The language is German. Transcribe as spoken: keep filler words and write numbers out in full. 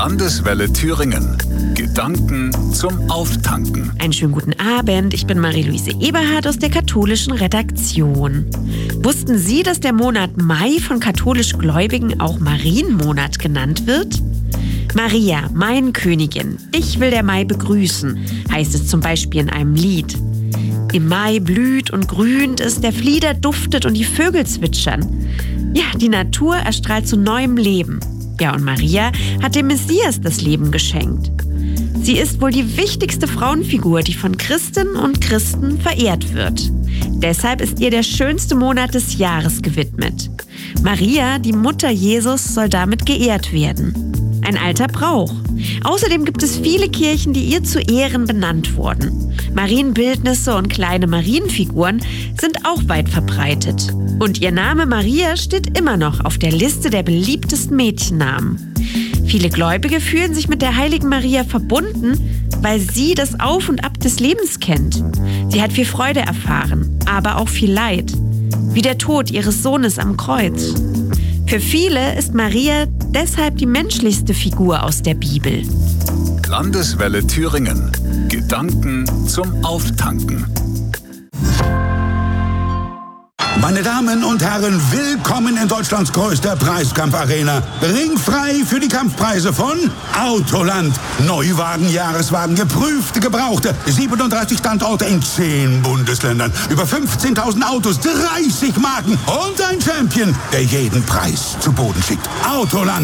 Landeswelle Thüringen. Gedanken zum Auftanken. Einen schönen guten Abend. Ich bin Marie-Louise Eberhardt aus der katholischen Redaktion. Wussten Sie, dass der Monat Mai von katholisch Gläubigen auch Marienmonat genannt wird? Maria, mein Königin, ich will der Mai begrüßen, heißt es zum Beispiel in einem Lied. Im Mai blüht und grünt es, der Flieder duftet und die Vögel zwitschern. Ja, die Natur erstrahlt zu neuem Leben. Ja, und Maria hat dem Messias das Leben geschenkt. Sie ist wohl die wichtigste Frauenfigur, die von Christinnen und Christen verehrt wird. Deshalb ist ihr der schönste Monat des Jahres gewidmet. Maria, die Mutter Jesus, soll damit geehrt werden. Ein alter Brauch. Außerdem gibt es viele Kirchen, die ihr zu Ehren benannt wurden. Marienbildnisse und kleine Marienfiguren sind auch weit verbreitet. Und ihr Name Maria steht immer noch auf der Liste der beliebtesten Mädchennamen. Viele Gläubige fühlen sich mit der heiligen Maria verbunden, weil sie das Auf und Ab des Lebens kennt. Sie hat viel Freude erfahren, aber auch viel Leid, wie der Tod ihres Sohnes am Kreuz. Für viele ist Maria deshalb die menschlichste Figur aus der Bibel. Landeswelle Thüringen. Gedanken zum Auftanken. Meine Damen und Herren, willkommen in Deutschlands größter Preiskampfarena. Ringfrei für die Kampfpreise von Autoland. Neuwagen, Jahreswagen, geprüfte, gebrauchte. siebenunddreißig Standorte in zehn Bundesländern. Über fünfzehntausend Autos, dreißig Marken und ein Champion, der jeden Preis zu Boden schickt. Autoland.